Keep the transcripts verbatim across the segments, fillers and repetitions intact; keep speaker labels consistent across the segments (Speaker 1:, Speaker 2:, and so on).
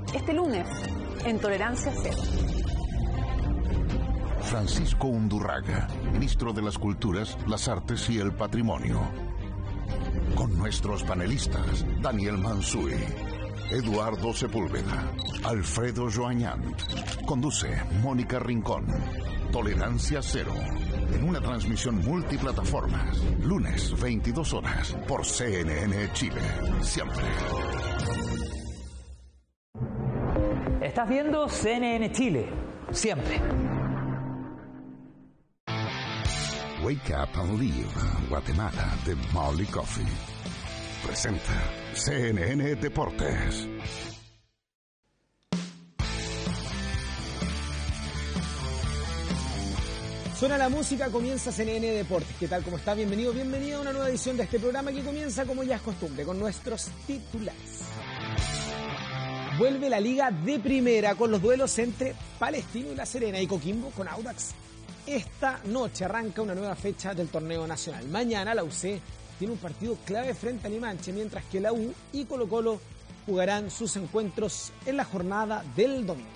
Speaker 1: este lunes en Tolerancia Cero.
Speaker 2: Francisco Undurraga, ministro de las Culturas, las Artes y el Patrimonio. Con nuestros panelistas, Daniel Mansuy, Eduardo Sepúlveda, Alfredo Joañán. Conduce Mónica Rincón. Tolerancia Cero, en una transmisión multiplataformas, lunes veintidós horas, por C N N Chile. Siempre.
Speaker 3: Estás viendo C N N Chile. Siempre.
Speaker 2: Wake Up and Live, Guatemala, de Molly Coffee. Presenta C N N Deportes.
Speaker 4: Suena la música, comienza C N N Deportes. ¿Qué tal? ¿Cómo está? Bienvenido, bienvenido a una nueva edición de este programa que comienza, como ya es costumbre, con nuestros titulares. Vuelve la Liga de Primera con los duelos entre Palestino y La Serena y Coquimbo con Audax. Esta noche arranca una nueva fecha del torneo nacional. Mañana la U C tiene un partido clave frente a Limache, mientras que la U y Colo Colo jugarán sus encuentros en la jornada del domingo.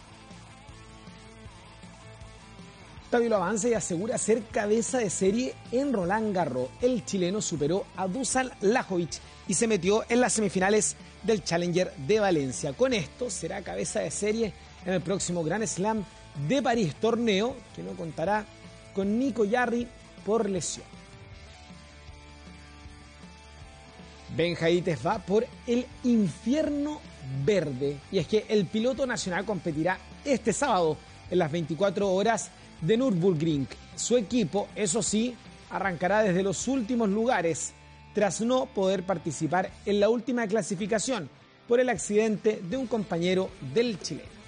Speaker 4: Tabilo avanza y asegura ser cabeza de serie en Roland Garros. El chileno superó a Dusan Lajovic y se metió en las semifinales del Challenger de Valencia. Con esto será cabeza de serie en el próximo Grand Slam de París, torneo que no contará con Nico Yarri por lesión. Benjaites va por el infierno verde, y es que el piloto nacional competirá este sábado en las veinticuatro horas de Nürburgring. Su equipo, eso sí, arrancará desde los últimos lugares tras no poder participar en la última clasificación por el accidente de un compañero del chileno.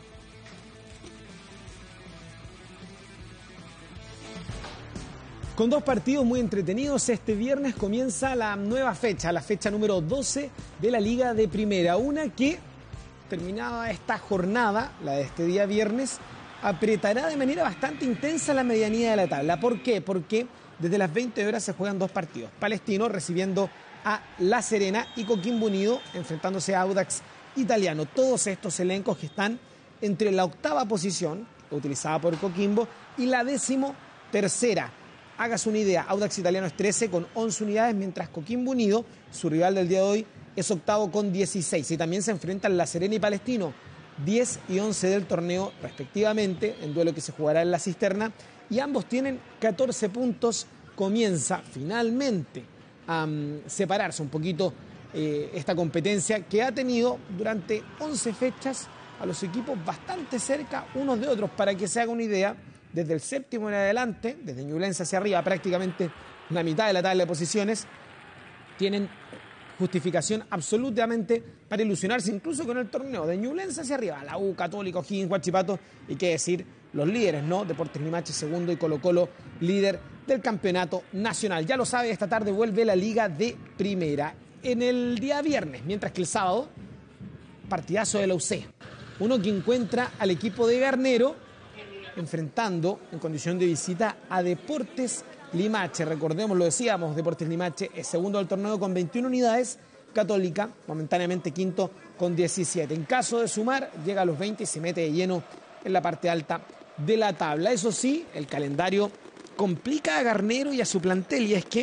Speaker 4: Con dos partidos muy entretenidos, este viernes comienza la nueva fecha, la fecha número doce de la Liga de Primera. Una que, terminada esta jornada, la de este día viernes, apretará de manera bastante intensa la medianía de la tabla. ¿Por qué? Porque desde las veinte horas se juegan dos partidos. Palestino recibiendo a La Serena y Coquimbo Unido enfrentándose a Audax Italiano. Todos estos elencos que están entre la octava posición, utilizada por Coquimbo, y la décimo tercera. Hágase una idea, Audax Italiano es trece con once unidades, mientras Coquimbo Unido, su rival del día de hoy, es octavo con dieciséis. Y también se enfrentan La Serena y Palestino, diez y once del torneo respectivamente, en duelo que se jugará en la Cisterna. Y ambos tienen catorce puntos. Comienza finalmente a um, separarse un poquito eh, esta competencia que ha tenido durante once fechas a los equipos bastante cerca unos de otros. Para que se haga una idea, desde el séptimo en adelante, desde Ñublense hacia arriba, prácticamente la mitad de la tabla de posiciones, tienen justificación absolutamente para ilusionarse incluso con el torneo. De Ñublense hacia arriba, la U, Católica, O'Higgins, Huachipato, y qué decir, los líderes, ¿no? Deportes Limache segundo y Colo Colo líder del campeonato nacional. Ya lo sabe, esta tarde vuelve la Liga de Primera en el día viernes, mientras que el sábado, partidazo de la U C. Uno que encuentra al equipo de Garnero enfrentando en condición de visita a Deportes Limache. Recordemos, lo decíamos, Deportes Limache es segundo del torneo con veintiuna unidades, Católica momentáneamente quinto con diecisiete. En caso de sumar, llega a los veinte y se mete de lleno en la parte alta de la tabla. Eso sí, el calendario complica a Garnero y a su plantel, y es que,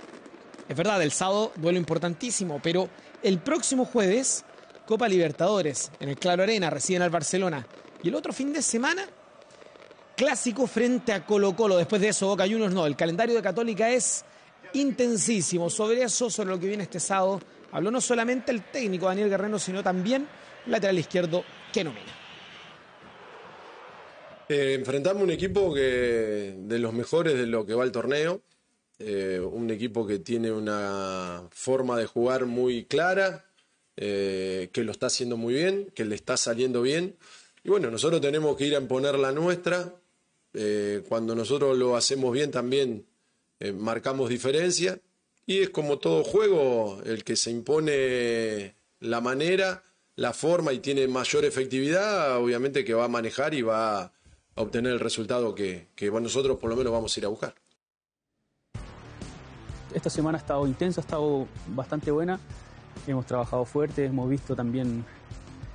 Speaker 4: es verdad, el sábado duelo importantísimo, pero el próximo jueves, Copa Libertadores, en el Claro Arena, reciben al Barcelona, y el otro fin de semana, clásico frente a Colo Colo. Después de eso, Boca Juniors no. El calendario de Católica es intensísimo. Sobre eso, sobre lo que viene este sábado, habló no solamente el técnico Daniel Guerrero, sino también el lateral izquierdo Keno Mena.
Speaker 5: Eh, enfrentamos un equipo que de los mejores de lo que va el torneo. Eh, un equipo que tiene una forma de jugar muy clara, eh, que lo está haciendo muy bien, que le está saliendo bien. Y bueno, nosotros tenemos que ir a imponer la nuestra. Eh, cuando nosotros lo hacemos bien también eh, marcamos diferencia, y es como todo juego, el que se impone la manera, la forma y tiene mayor efectividad, obviamente que va a manejar y va a obtener el resultado que, que nosotros por lo menos vamos a ir a buscar.
Speaker 6: Esta semana ha estado intensa, ha estado bastante buena, hemos trabajado fuerte, hemos visto también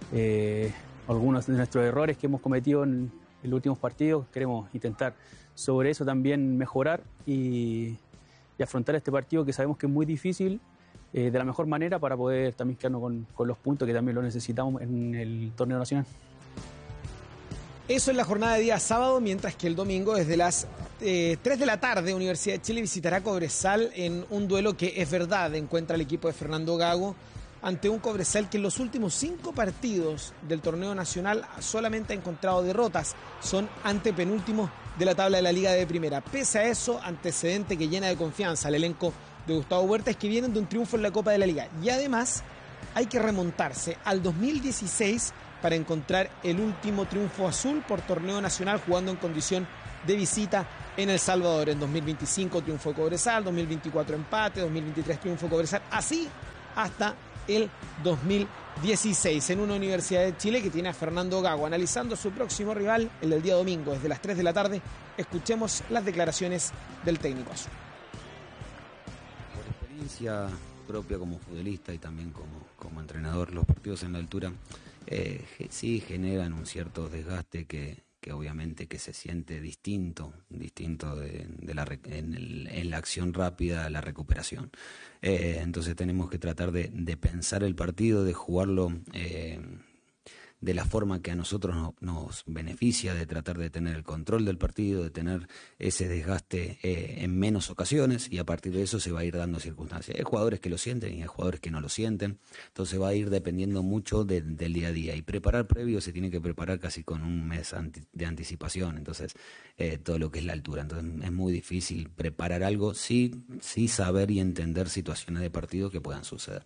Speaker 6: eh, algunos de nuestros errores que hemos cometido en, en los últimos partidos. Queremos intentar sobre eso también mejorar y, y afrontar este partido que sabemos que es muy difícil eh, de la mejor manera para poder también quedarnos con, con los puntos que también lo necesitamos en el torneo nacional.
Speaker 4: Eso es la jornada de día sábado, mientras que el domingo desde las eh, tres de la tarde Universidad de Chile visitará Cobresal en un duelo que es verdad encuentra el equipo de Fernando Gago ante un Cobresal que en los últimos cinco partidos del torneo nacional solamente ha encontrado derrotas. Son antepenúltimos de la tabla de la Liga de Primera. Pese a eso, antecedente que llena de confianza al elenco de Gustavo Huerta es que vienen de un triunfo en la Copa de la Liga. Y además hay que remontarse al dos mil dieciséis para encontrar el último triunfo azul por torneo nacional jugando en condición de visita en El Salvador. En dos mil veinticinco triunfo Cobresal, dos mil veinticuatro empate, dos mil veintitrés triunfo Cobresal, así hasta el dos mil dieciséis en una Universidad de Chile que tiene a Fernando Gago analizando su próximo rival, el del día domingo, desde las tres de la tarde. Escuchemos las declaraciones del técnico azul.
Speaker 7: Por experiencia propia como futbolista y también como, como entrenador, los partidos en la altura eh, sí generan un cierto desgaste que, que obviamente que se siente distinto, distinto de, de la, en, el, en la acción rápida, la recuperación. Eh, entonces tenemos que tratar de, de pensar el partido, de jugarlo eh, de la forma que a nosotros no, nos beneficia, de tratar de tener el control del partido, de tener ese desgaste eh, en menos ocasiones, y a partir de eso se va a ir dando circunstancias. Hay jugadores que lo sienten y hay jugadores que no lo sienten, entonces va a ir dependiendo mucho de, del día a día. Y preparar previo se tiene que preparar casi con un mes anti, de anticipación, entonces eh, todo lo que es la altura. Entonces es muy difícil preparar algo, sí, sí saber y entender situaciones de partido que puedan suceder.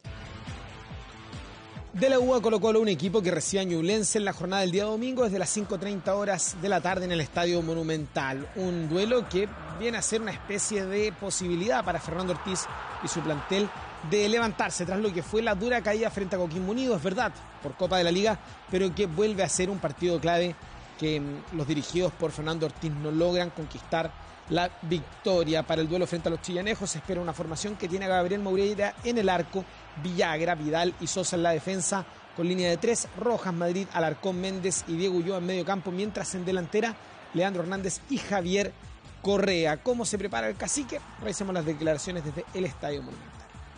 Speaker 4: De la U A Colo Colo, un equipo que recibe a Ñublense en la jornada del día domingo desde las cinco treinta horas de la tarde en el Estadio Monumental. Un duelo que viene a ser una especie de posibilidad para Fernando Ortiz y su plantel de levantarse tras lo que fue la dura caída frente a Coquimbo Unido, es verdad, por Copa de la Liga, pero que vuelve a ser un partido clave que los dirigidos por Fernando Ortiz no logran conquistar la victoria. Para el duelo frente a los chillanejos se espera una formación que tiene a Gabriel Moreira en el arco, Villagra, Vidal y Sosa en la defensa, con línea de tres, Rojas, Madrid, Alarcón, Méndez y Diego Ulloa en medio campo, mientras en delantera Leandro Hernández y Javier Correa. ¿Cómo se prepara el Cacique? Revisemos las declaraciones desde el Estadio Monumental.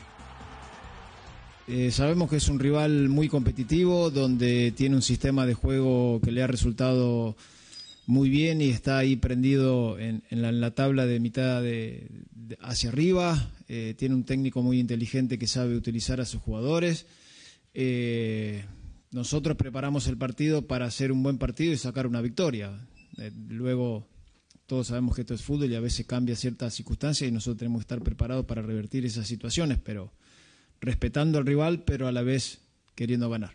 Speaker 8: Eh, sabemos que es un rival muy competitivo, donde tiene un sistema de juego que le ha resultado muy bien y está ahí prendido en, en, la, en la tabla de mitad de, de hacia arriba. Eh, tiene un técnico muy inteligente que sabe utilizar a sus jugadores. Eh, nosotros preparamos el partido para hacer un buen partido y sacar una victoria. Eh, luego todos sabemos que esto es fútbol y a veces cambia ciertas circunstancias y nosotros tenemos que estar preparados para revertir esas situaciones, pero respetando al rival, pero a la vez queriendo ganar.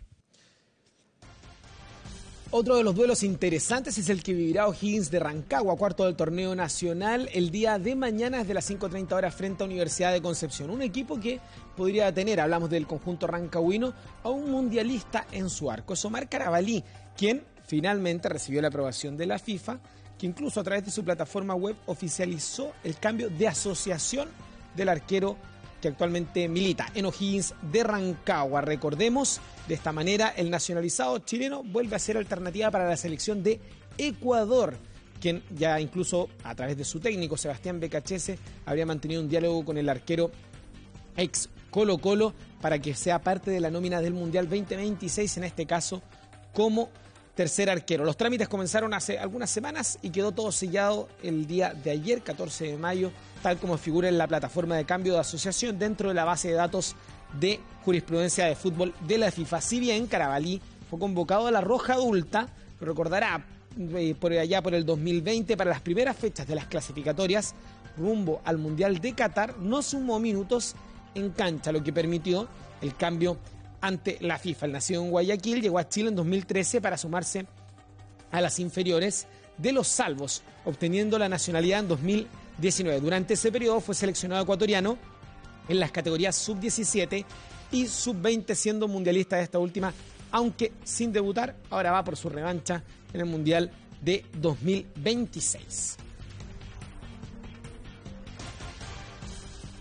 Speaker 4: Otro de los duelos interesantes es el que vivirá O'Higgins de Rancagua, cuarto del torneo nacional, el día de mañana desde las cinco treinta horas frente a Universidad de Concepción. Un equipo que podría tener, hablamos del conjunto rancagüino, a un mundialista en su arco. Es Omar Carabalí, quien finalmente recibió la aprobación de la FIFA, que incluso a través de su plataforma web oficializó el cambio de asociación del arquero que actualmente milita en O'Higgins de Rancagua. Recordemos, de esta manera el nacionalizado chileno vuelve a ser alternativa para la selección de Ecuador, quien ya incluso a través de su técnico Sebastián Becachese habría mantenido un diálogo con el arquero ex Colo Colo para que sea parte de la nómina del Mundial veinte veintiséis, en este caso como tercer arquero. Los trámites comenzaron hace algunas semanas y quedó todo sellado el día de ayer, catorce de mayo, tal como figura en la plataforma de cambio de asociación dentro de la base de datos de jurisprudencia de fútbol de la FIFA. Si bien Carabalí fue convocado a la Roja Adulta, lo recordará, eh, por allá por el dos mil veinte, para las primeras fechas de las clasificatorias rumbo al Mundial de Qatar, no sumó minutos en cancha, lo que permitió el cambio ante la FIFA. El nacido en Guayaquil llegó a Chile en dos mil trece para sumarse a las inferiores de los Salvos, obteniendo la nacionalidad en dos mil diecinueve. Durante ese periodo fue seleccionado ecuatoriano en las categorías sub diecisiete y sub veinte, siendo mundialista de esta última, aunque sin debutar. Ahora va por su revancha en el Mundial de dos mil veintiséis.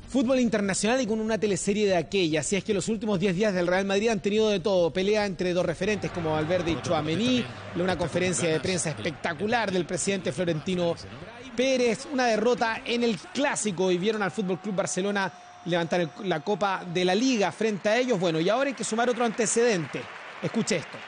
Speaker 4: Fútbol internacional y con una teleserie de aquella. Así es que los últimos diez días del Real Madrid han tenido de todo. Pelea entre dos referentes como Valverde y Tchouaméni, una conferencia de prensa espectacular del presidente Florentino Pérez, una derrota en el Clásico y vieron al F C Barcelona levantar el, la Copa de la Liga frente a ellos. Bueno, y ahora hay que sumar otro antecedente. Escuche esto.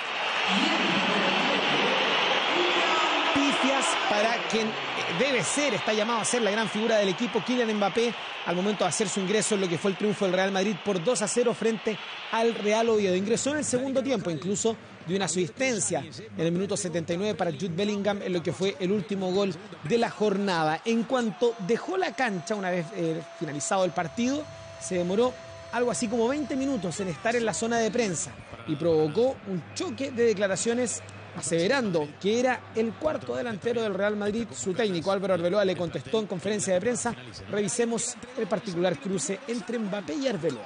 Speaker 4: Pifias para quien debe ser, está llamado a ser la gran figura del equipo, Kylian Mbappé, al momento de hacer su ingreso en lo que fue el triunfo del Real Madrid por dos a cero frente al Real Oviedo. Ingresó en el segundo tiempo, incluso de una asistencia en el minuto setenta y nueve para Jude Bellingham en lo que fue el último gol de la jornada. En cuanto dejó la cancha, una vez eh, finalizado el partido, se demoró algo así como veinte minutos en estar en la zona de prensa y provocó un choque de declaraciones aseverando que era el cuarto delantero del Real Madrid. Su técnico Álvaro Arbeloa le contestó en conferencia de prensa. Revisemos el particular cruce entre Mbappé y Arbeloa.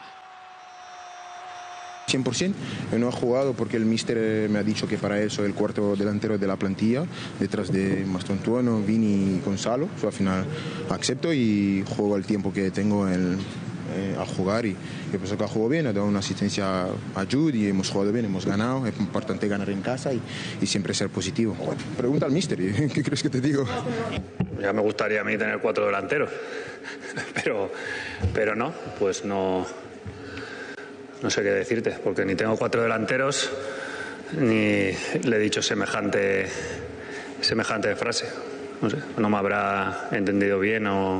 Speaker 9: cien por ciento, no ha jugado porque el míster me ha dicho que para él soy el cuarto delantero de la plantilla, detrás de Mastantuono, Vini y Gonzalo. So, al final acepto y juego el tiempo que tengo el, eh, a jugar y yo pienso que ha jugado bien, ha dado una asistencia a Jude y hemos jugado bien, hemos ganado. Es importante ganar en casa y, y siempre ser positivo. Bueno, pregunta al míster, ¿qué crees que te digo?
Speaker 10: Ya me gustaría a mí tener cuatro delanteros, pero, pero no, pues no... No sé qué decirte, porque ni tengo cuatro delanteros, ni le he dicho semejante, semejante frase. No sé, no me habrá entendido bien o...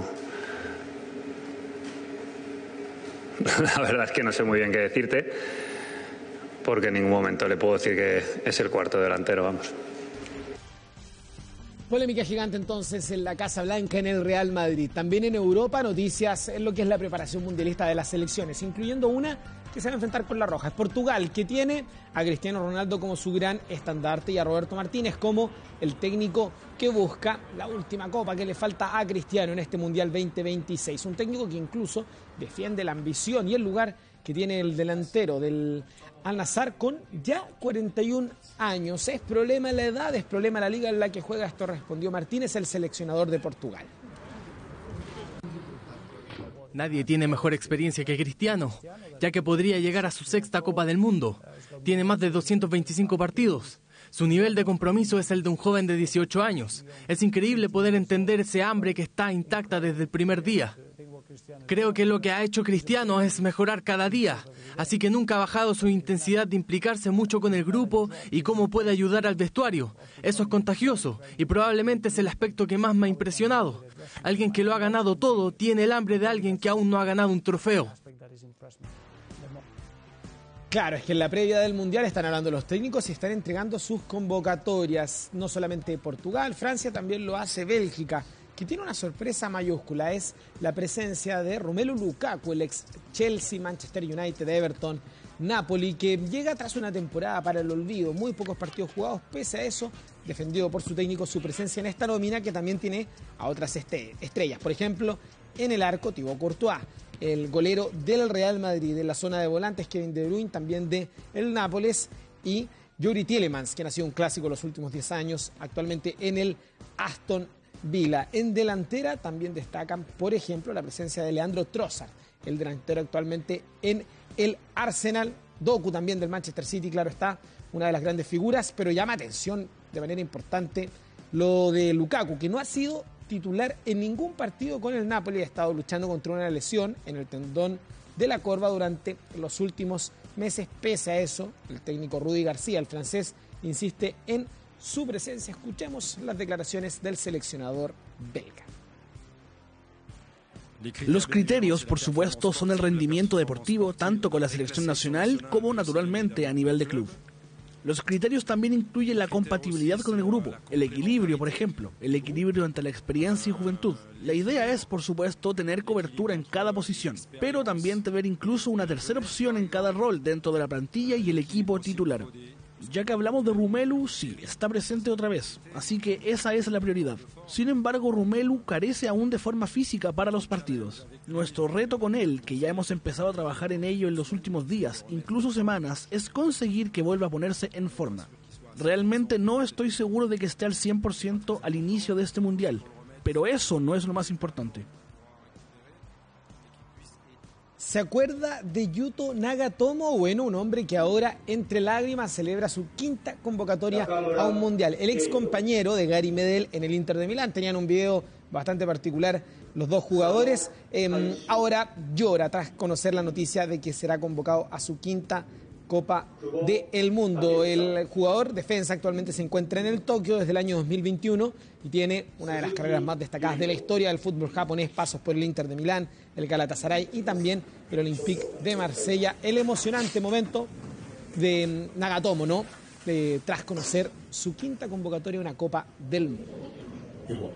Speaker 10: La verdad es que no sé muy bien qué decirte, porque en ningún momento le puedo decir que es el cuarto delantero, vamos.
Speaker 4: Polémica gigante entonces en la Casa Blanca, en el Real Madrid. También en Europa, noticias en lo que es la preparación mundialista de las selecciones, incluyendo una que se va a enfrentar con la Roja. Es Portugal, que tiene a Cristiano Ronaldo como su gran estandarte y a Roberto Martínez como el técnico que busca la última copa que le falta a Cristiano en este Mundial veinte veintiséis. Un técnico que incluso defiende la ambición y el lugar que tiene el delantero del Al-Nassr con ya cuarenta y un años. ¿Es problema la edad? ¿Es problema la liga en la que juega? Esto respondió Martínez, el seleccionador de Portugal.
Speaker 11: Nadie tiene mejor experiencia que Cristiano, ya que podría llegar a su sexta Copa del Mundo. Tiene más de doscientos veinticinco partidos. Su nivel de compromiso es el de un joven de dieciocho años. Es increíble poder entender ese hambre que está intacta desde el primer día. Creo que lo que ha hecho Cristiano es mejorar cada día, así que nunca ha bajado su intensidad de implicarse mucho con el grupo y cómo puede ayudar al vestuario. Eso es contagioso y probablemente es el aspecto que más me ha impresionado. Alguien que lo ha ganado todo tiene el hambre de alguien que aún no ha ganado un trofeo.
Speaker 4: Claro, es que en la previa del Mundial están hablando los técnicos y están entregando sus convocatorias. No solamente Portugal, Francia también lo hace Bélgica, que tiene una sorpresa mayúscula, es la presencia de Romelu Lukaku, el ex Chelsea, Manchester United, Everton, Napoli, que llega tras una temporada para el olvido, muy pocos partidos jugados. Pese a eso, defendido por su técnico, su presencia en esta nómina que también tiene a otras este, estrellas. Por ejemplo, en el arco, Thibaut Courtois, el golero del Real Madrid, en la zona de volantes, Kevin De Bruyne, también de el Nápoles, y Youri Tielemans, que ha sido un clásico los últimos diez años, actualmente en el Aston Villa. En delantera también destacan, por ejemplo, la presencia de Leandro Trossard, el delantero actualmente en el Arsenal. Doku también del Manchester City, claro está, una de las grandes figuras, pero llama atención de manera importante lo de Lukaku, que no ha sido titular en ningún partido con el Napoli, ha estado luchando contra una lesión en el tendón de la corva durante los últimos meses. Pese a eso, el técnico Rudy García, el francés, insiste en su presencia. Escuchemos las declaraciones del seleccionador belga.
Speaker 12: Los criterios, por supuesto, son el rendimiento deportivo, tanto con la selección nacional como naturalmente a nivel de club. Los criterios también incluyen la compatibilidad con el grupo, el equilibrio, por ejemplo, el equilibrio entre la experiencia y juventud. La idea es, por supuesto, tener cobertura en cada posición, pero también tener incluso una tercera opción en cada rol dentro de la plantilla y el equipo titular. Ya que hablamos de Romelu, sí, está presente otra vez, así que esa es la prioridad. Sin embargo, Romelu carece aún de forma física para los partidos. Nuestro reto con él, que ya hemos empezado a trabajar en ello en los últimos días, incluso semanas, es conseguir que vuelva a ponerse en forma. Realmente no estoy seguro de que esté al cien por ciento al inicio de este mundial, pero eso no es lo más importante.
Speaker 4: ¿Se acuerda de Yuto Nagatomo? Bueno, un hombre que ahora entre lágrimas celebra su quinta convocatoria a un mundial. El ex compañero de Gary Medel en el Inter de Milán. Tenían un video bastante particular los dos jugadores. Eh, ahora llora tras conocer la noticia de que será convocado a su quinta Copa del Mundo. El jugador defensa actualmente se encuentra en el Tokio desde el año dos mil veintiuno y tiene una de las carreras más destacadas de la historia del fútbol japonés, pasos por el Inter de Milán, el Galatasaray y también el Olympique de Marsella. El emocionante momento de Nagatomo, ¿no? De, tras conocer su quinta convocatoria a una Copa del Mundo.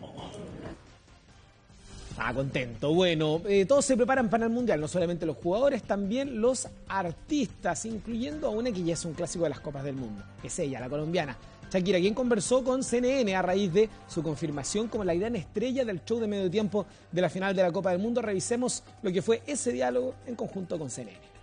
Speaker 4: Ah, contento. Bueno, eh, todos se preparan para el Mundial, no solamente los jugadores, también los artistas, incluyendo a una que ya es un clásico de las Copas del Mundo. Es ella, la colombiana Shakira, quien conversó con C N N a raíz de su confirmación como la gran estrella del show de medio tiempo de la final de la Copa del Mundo. Revisemos lo que fue ese diálogo en conjunto con C N N.